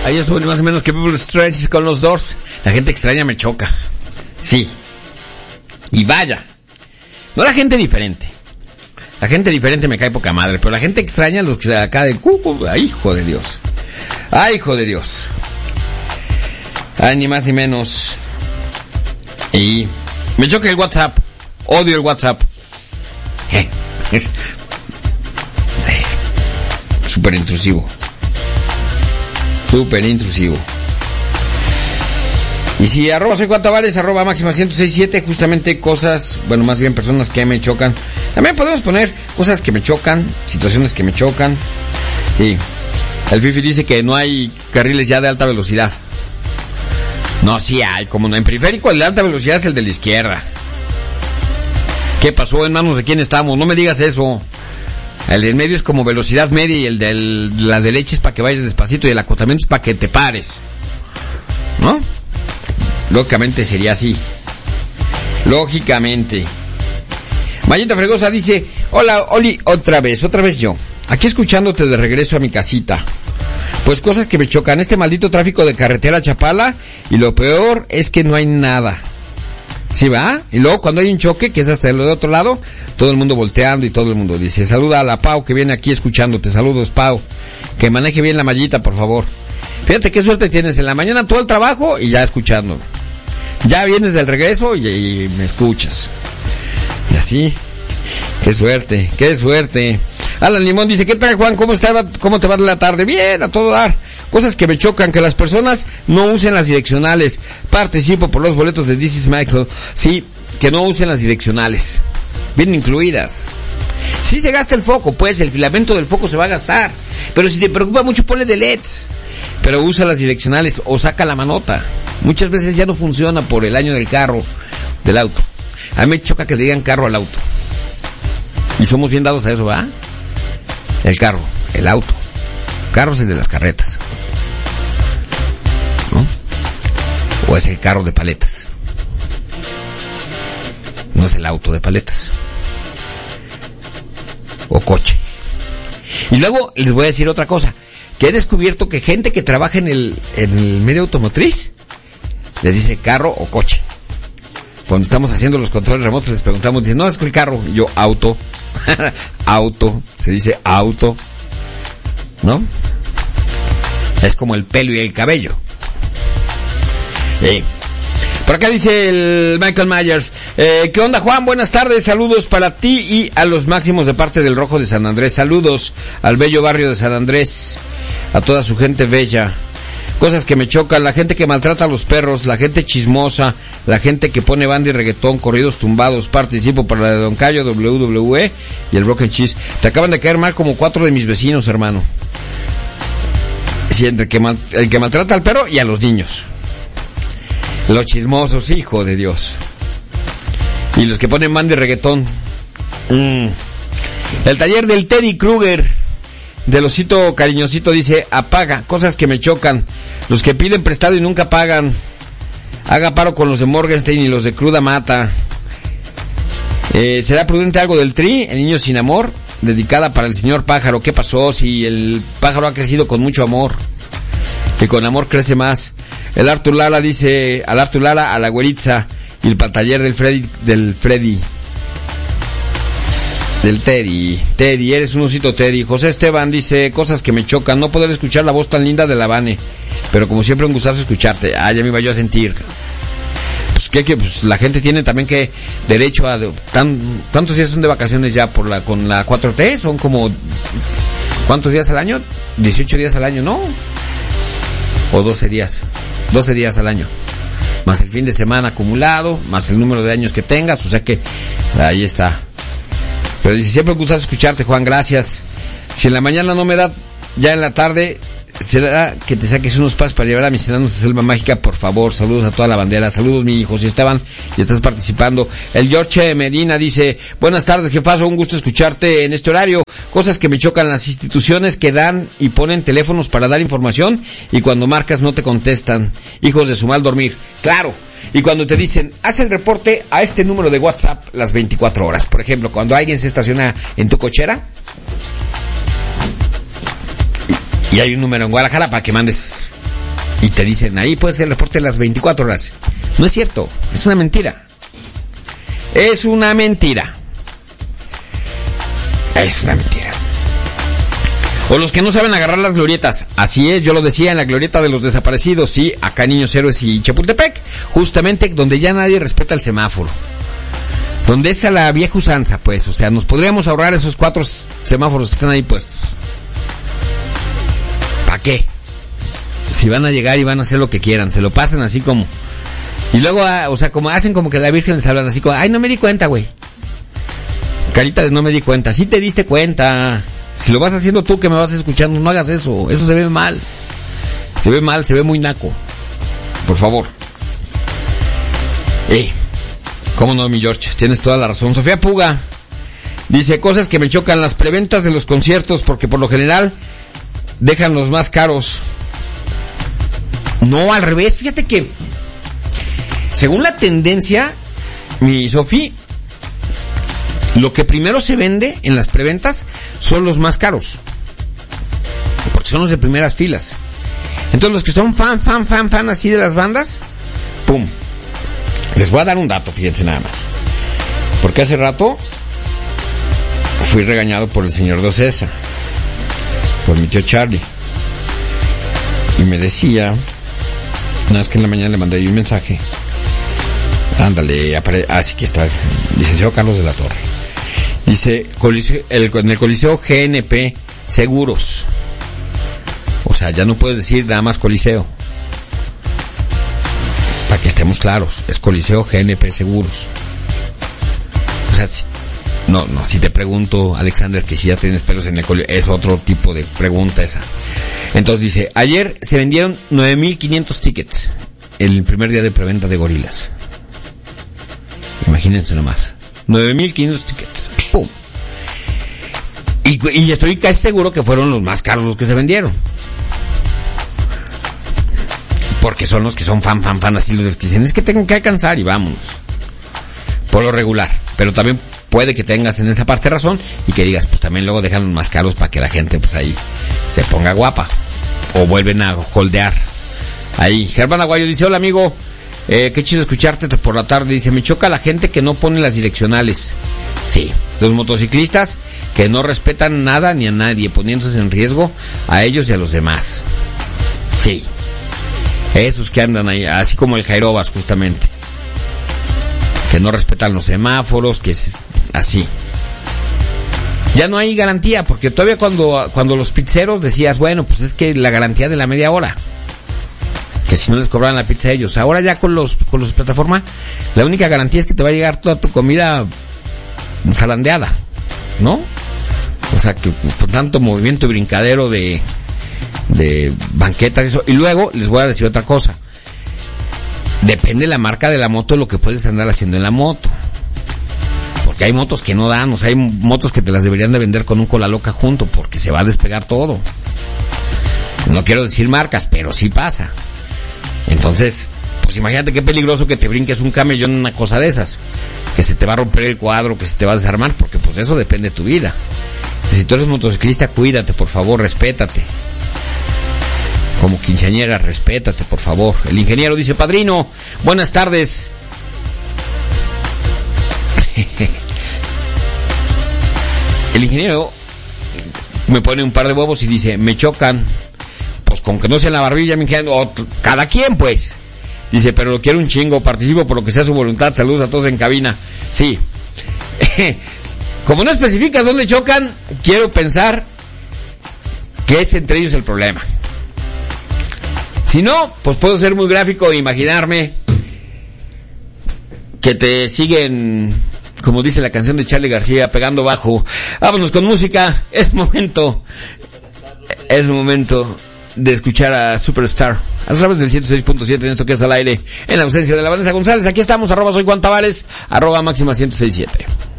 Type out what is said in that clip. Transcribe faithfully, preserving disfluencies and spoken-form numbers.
Ahí es más o menos que People Strange con los Doors. La gente extraña me choca. Sí. Y vaya. No la gente diferente. La gente diferente me cae poca madre, pero la gente extraña, los que se acá de cucu, ay, hijo de Dios. Ay, hijo de Dios. Ay, ni más ni menos. Y me choca el WhatsApp. Odio el WhatsApp. Eh, es... Sí. Súper intrusivo. Súper intrusivo. Y si arroba soy cuatro vales, arroba máxima ciento sesenta y siete, justamente cosas, bueno, más bien personas que me chocan. También podemos poner cosas que me chocan, situaciones que me chocan. Y el Fifi dice que no hay carriles ya de alta velocidad. No, sí hay, como no. En periférico el de alta velocidad es el de la izquierda. ¿Qué pasó? ¿En manos de quién estamos? No me digas eso. El del medio es como velocidad media y el de la derecha es para que vayas despacito y el acotamiento es para que te pares. ¿No? Lógicamente sería así. Lógicamente. Mayita Fregosa dice, hola, Oli, otra vez, otra vez yo. Aquí escuchándote de regreso a mi casita. Pues cosas que me chocan, este maldito tráfico de carretera a Chapala, y lo peor es que no hay nada. ¿Sí va? Y luego cuando hay un choque, que es hasta el otro lado, todo el mundo volteando y todo el mundo dice, saluda a la Pau que viene aquí escuchándote, saludos Pau, que maneje bien la mallita por favor. Fíjate qué suerte tienes, en la mañana todo el trabajo y ya escuchándome. Ya vienes del regreso y, y me escuchas. Y así, qué suerte, qué suerte. Alan Limón dice, ¿qué tal Juan? ¿Cómo está? ¿Cómo te va de la tarde? Bien, a todo dar. Cosas que me chocan, que las personas no usen las direccionales. Participo por los boletos de This is Michael. Sí, que no usen las direccionales. Bien incluidas. Si se gasta el foco, pues el filamento del foco se va a gastar. Pero si te preocupa mucho, ponle de L E D. Pero usa las direccionales o saca la manota. Muchas veces ya no funciona por el año del carro, del auto. A mí me choca que le digan carro al auto. Y somos bien dados a eso, ¿va? El carro, el auto. Carro es el de las carretas, ¿no? O es el carro de paletas. No es el auto de paletas. O coche. Y luego les voy a decir otra cosa. Que he descubierto que gente que trabaja en el, en el medio automotriz les dice carro o coche. Cuando estamos haciendo los controles remotos les preguntamos, dicen, no, es que el carro. Y yo, auto. Auto. Se dice auto. ¿No? Es como el pelo y el cabello. Eh. Por acá dice el Michael Myers, eh, ¿qué onda Juan? Buenas tardes, saludos para ti y a los máximos de parte del Rojo de San Andrés. Saludos al bello barrio de San Andrés, a toda su gente bella. Cosas que me chocan, la gente que maltrata a los perros, la gente chismosa, la gente que pone banda y reggaetón, corridos tumbados. Participo para la de Don Cayo, W W E y el Broken Cheese. Te acaban de caer mal como cuatro de mis vecinos, hermano. Sí, entre que mal, el que maltrata al perro y a los niños. Los chismosos, hijo de Dios. Y los que ponen banda y reggaetón. Mm. El taller del Teddy Kruger, del osito cariñosito, dice, apaga, cosas que me chocan. Los que piden prestado y nunca pagan. Haga paro con los de Morgenstein y los de Cruda Mata. Eh, ¿será prudente algo del Tri? El niño sin amor, dedicada para el señor pájaro. ¿Qué pasó si el pájaro ha crecido con mucho amor? Que con amor crece más. El Artur Lala dice, al Artur Lala, a la güeritza, y el taller del Freddy, del Freddy. Del Teddy. Teddy, eres un osito Teddy. José Esteban dice, cosas que me chocan, no poder escuchar la voz tan linda de la Vane. Pero como siempre un gustazo escucharte. Ah, ya me iba yo a sentir. Pues que, que pues, la gente tiene también que derecho a... Tan, ¿cuántos días son de vacaciones ya por la con la cuatro T? Son como... ¿Cuántos días al año? dieciocho días al año, ¿no? O doce días. doce días al año. Más el fin de semana acumulado, más el número de años que tengas, o sea que ahí está. Pero dice, siempre me gusta escucharte, Juan, gracias. Si en la mañana no me da, ya en la tarde, será que te saques unos pasos para llevar a mis enanos a Selva Mágica, por favor. Saludos a toda la bandera, saludos mi hijo, si estaban y estás participando. El George Medina dice, buenas tardes, jefazo, un gusto escucharte en este horario. Cosas que me chocan, las instituciones que dan y ponen teléfonos para dar información y cuando marcas no te contestan. Hijos de su mal dormir. Claro. Y cuando te dicen, haz el reporte a este número de WhatsApp las veinticuatro horas. Por ejemplo, cuando alguien se estaciona en tu cochera y hay un número en Guadalajara para que mandes Y te dicen, ahí puede ser el reporte de las veinticuatro horas. No es cierto, es una mentira. Es una mentira. Es una mentira. O los que no saben agarrar las glorietas. Así es, yo lo decía en la glorieta de los desaparecidos, sí, acá Niños Héroes y Chapultepec, justamente donde ya nadie respeta el semáforo. Donde es a la vieja usanza, pues, o sea, nos podríamos ahorrar esos cuatro semáforos que están ahí puestos. ¿Para qué? Si van a llegar y van a hacer lo que quieran, se lo pasan así como... Y luego, o sea, como hacen como que la Virgen les hablan así como, ay, no me di cuenta, güey. Carita de no me di cuenta, sí te diste cuenta. Si lo vas haciendo tú que me vas escuchando, no hagas eso, eso se ve mal. Se ve mal, se ve muy naco. Por favor. Eh, cómo no, mi George, tienes toda la razón. Sofía Puga dice, cosas que me chocan, las preventas de los conciertos, porque por lo general dejan los más caros. No, al revés, fíjate que según la tendencia, mi Sofi, lo que primero se vende en las preventas son los más caros, porque son los de primeras filas. Entonces los que son fan, fan, fan, fan así de las bandas, pum. Les voy a dar un dato, fíjense nada más. Porque hace rato fui regañado por el señor de Ocesa, por mi tío Charlie, y me decía, una vez que en la mañana le mandé yo un mensaje, ándale, apare- ah, sí que está, licenciado Carlos de la Torre. Dice, coliseo, el, en el Coliseo G N P Seguros. O sea, ya no puedes decir nada más Coliseo. Para que estemos claros, es Coliseo G N P Seguros. O sea, si, no, no, si te pregunto, Alexander, que si ya tienes pelos en el colio, es otro tipo de pregunta esa. Entonces dice, ayer se vendieron nueve mil quinientos tickets, el primer día de preventa de Gorilas. Imagínense nomás. nueve mil quinientos tickets. ¡Pum! Y, y estoy casi seguro que fueron los más caros los que se vendieron. Porque son los que son fan, fan, fan, así los que dicen, es que tengo que alcanzar y vámonos. Por lo regular. Pero también puede que tengas en esa parte razón y que digas, pues también luego dejan los más caros para que la gente pues ahí se ponga guapa. O vuelven a holdear. Ahí. Germán Aguayo dice, hola amigo, eh, qué chido escucharte por la tarde. Dice, me choca la gente que no pone las direccionales. Sí. Los motociclistas que no respetan nada ni a nadie, poniéndose en riesgo a ellos y a los demás. Sí. Esos que andan ahí, así como el Jairobas justamente. Que no respetan los semáforos, que es así. Ya no hay garantía, porque todavía cuando, cuando los pizzeros decías, bueno, pues es que la garantía de la media hora. Que si no les cobraban la pizza a ellos. Ahora ya con los, con los plataformas, la única garantía es que te va a llegar toda tu comida zarandeada, ¿no? O sea, que por tanto movimiento y brincadero de, de banquetas y eso. Y luego les voy a decir otra cosa. Depende la marca de la moto, lo que puedes andar haciendo en la moto. Porque hay motos que no dan, o sea, hay motos que te las deberían de vender con un cola loca junto, porque se va a despegar todo. No quiero decir marcas, pero sí pasa. Entonces, pues imagínate qué peligroso que te brinques un camellón en una cosa de esas. Que se te va a romper el cuadro, que se te va a desarmar, porque pues eso depende de tu vida. Entonces, si tú eres motociclista, cuídate, por favor, respétate. Como quinceañera, respétate, por favor. El ingeniero dice, padrino, buenas tardes. El ingeniero me pone un par de huevos y dice, me chocan. Pues con que no sea en la barbilla, mi ingeniero, o cada quien, pues. Dice, pero lo quiero un chingo, participo por lo que sea su voluntad, saludos a todos en cabina. Sí. Como no especifica dónde chocan, quiero pensar que es entre ellos el problema. Si no, pues puedo ser muy gráfico e imaginarme que te siguen, como dice la canción de Charly García, pegando bajo. Vámonos con música. Es momento, es momento de escuchar a Superstar a través del ciento seis punto siete en esto que es al aire, en la ausencia de la Vanessa González. Aquí estamos, arroba soy Juan Tavares, arroba máxima ciento seis punto siete.